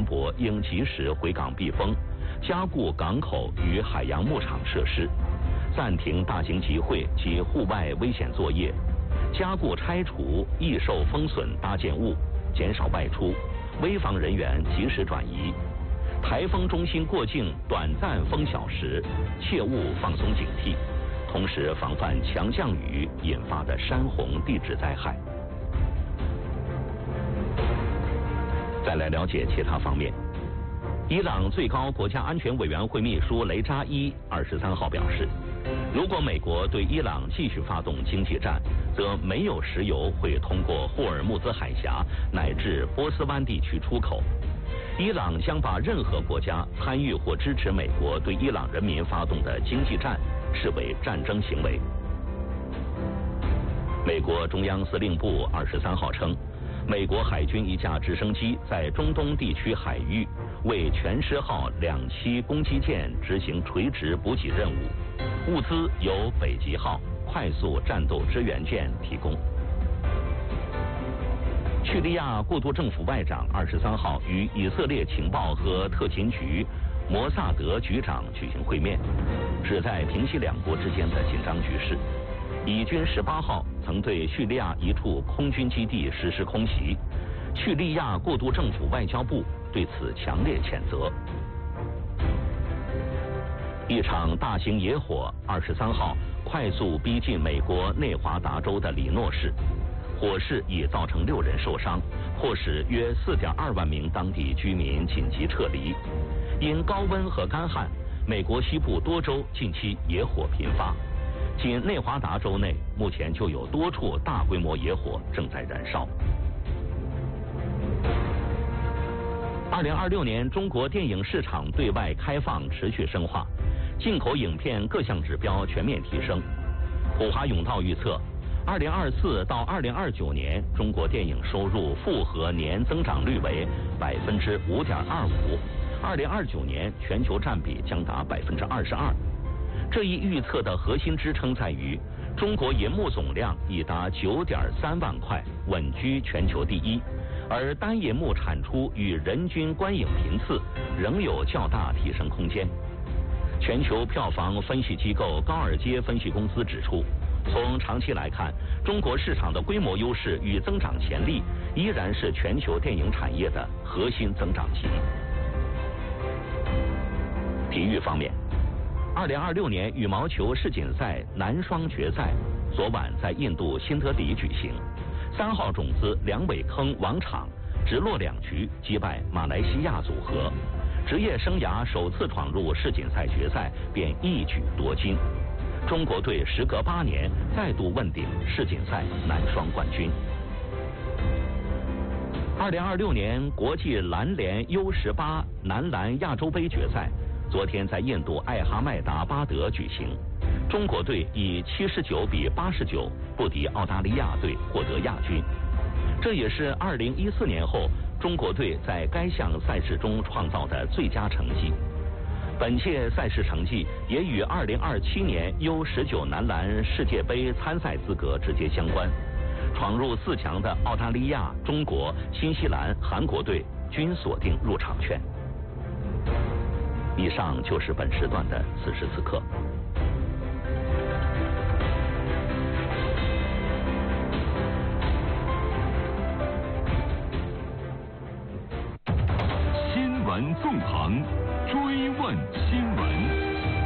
船舶应及时回港避风，加固港口与海洋牧场设施，暂停大型集会及户外危险作业，加固拆除易受风损搭建物，减少外出，危防人员及时转移。台风中心过境短暂风小时，切勿放松警惕，同时防范强降雨引发的山洪地质灾害。再来了解其他方面。伊朗最高国家安全委员会秘书雷扎伊23号表示，如果美国对伊朗继续发动经济战，则没有石油会通过霍尔木兹海峡乃至波斯湾地区出口。伊朗将把任何国家参与或支持美国对伊朗人民发动的经济战视为战争行为。美国中央司令部23号称，美国海军一架直升机在中东地区海域为全狮号2栖攻击舰执行垂直补给任务，物资由北极号快速战斗支援舰提供。叙利亚过渡政府外长23号与以色列情报和特勤局摩萨德局长举行会面，旨在平息两国之间的紧张局势。以军18号曾对叙利亚一处空军基地实施空袭，叙利亚过渡政府外交部对此强烈谴责。一场大型野火23号快速逼近美国内华达州的里诺市，火势已造成6人受伤，迫使约4.2万名当地居民紧急撤离。因高温和干旱，美国西部多州近期野火频发，仅内华达州内目前就有多处大规模野火正在燃烧。2026年中国电影市场对外开放持续深化，进口影片各项指标全面提升。普华永道预测，2024到2029年中国电影收入复合年增长率为5.25%，2029年全球占比将达22%。这一预测的核心支撑在于，中国银幕总量已达9.3万块，稳居全球第一，而单银幕产出与人均观影频次仍有较大提升空间。全球票房分析机构高尔街分析公司指出，从长期来看，中国市场的规模优势与增长潜力依然是全球电影产业的核心增长极。体育方面，2026年羽毛球世锦赛男双决赛昨晚在印度新德里举行，3号种子梁伟铿王昶直落2局击败马来西亚组合，职业生涯首次闯入世锦赛决赛便一举夺金。中国队时隔8年再度问鼎世锦赛男双冠军。2026年国际篮联 U18 男篮亚洲杯决赛昨天在印度艾哈迈达巴德举行，中国队以79比89不敌澳大利亚队获得亚军，这也是2014年后中国队在该项赛事中创造的最佳成绩。本届赛事成绩也与2027年 U19 男篮世界杯参赛资格直接相关，闯入4强的澳大利亚、中国、新西兰、韩国队均锁定入场券。以上就是本时段的此时此刻。 新闻纵横，追问新闻。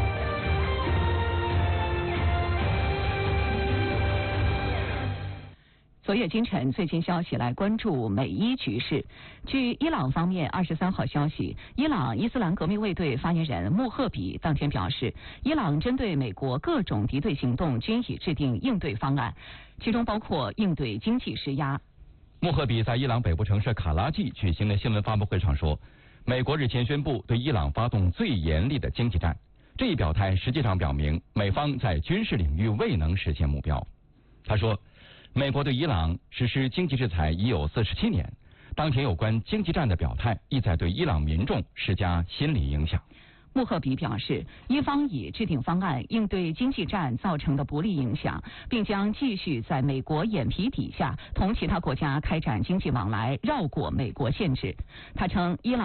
昨夜今晨最新消息来关注美伊局势。据伊朗方面23号消息，伊朗伊斯兰革命卫队发言人穆赫比当天表示，伊朗针对美国各种敌对行动均已制定应对方案，其中包括应对经济施压。 穆赫比在伊朗北部城市卡拉季举行的新闻发布会上说，美国日前宣布对伊朗发动最严厉的经济战，这一表态实际上表明美方在军事领域未能实现目标。他说，美国对伊朗实施经济制裁已有47年，当前有关经济战的表态意在对伊朗民众施加心理影响。 穆赫比表示，伊方已制定方案应对经济战造成的不利影响，并将继续在美国眼皮底下同其他国家开展经济往来，绕过美国限制。他称，伊朗